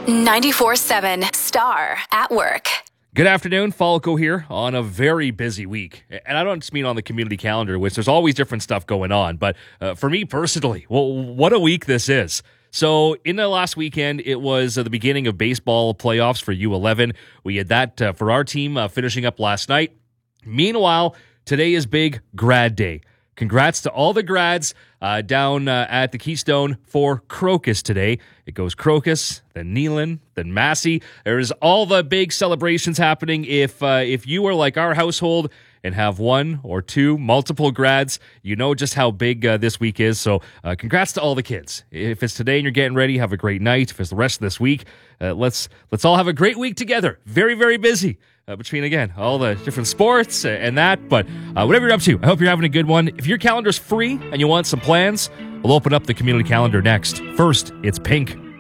94.7 Star at Work. Good afternoon, Falco here on a very busy week. And I don't just mean on the community calendar, which there's always different stuff going on. But for me personally, well, what a week this is. So in the last weekend, it was the beginning of baseball playoffs for U11. We had that for our team finishing up last night. Meanwhile, today is big grad day. Congrats to all the grads down at the Keystone for Crocus today. It goes Crocus, then Neelan, then Massey. There's all the big celebrations happening. If you are like our household and have one or two, multiple grads, you know just how big this week is. So congrats to all the kids. If it's today and you're getting ready, have a great night. If it's the rest of this week, let's all have a great week together. Very, very busy. Between, again, all the different sports and that. But whatever you're up to, I hope you're having a good one. If your calendar's free and you want some plans, we'll open up the community calendar next. First, it's Pink.